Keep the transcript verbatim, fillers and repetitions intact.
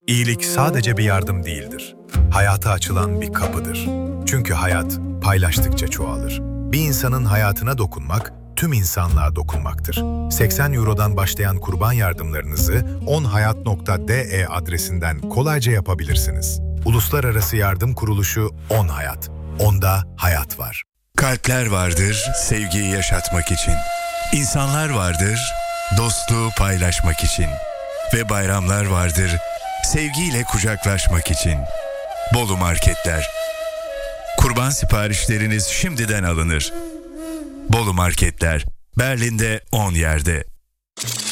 İyilik sadece bir yardım değildir. Hayata açılan bir kapıdır. Çünkü hayat paylaştıkça çoğalır. Bir insanın hayatına dokunmak, tüm insanlığa dokunmaktır. seksen Euro'dan başlayan kurban yardımlarınızı onhayat nokta de adresinden kolayca yapabilirsiniz. Uluslararası Yardım Kuruluşu onhayat. Onda hayat var. Kalpler vardır sevgiyi yaşatmak için. İnsanlar vardır dostluğu paylaşmak için. Ve bayramlar vardır sevgiyle kucaklaşmak için. Bolu Marketler. Kurban siparişleriniz şimdiden alınır. Bolu Marketler. Berlin'de on yerde.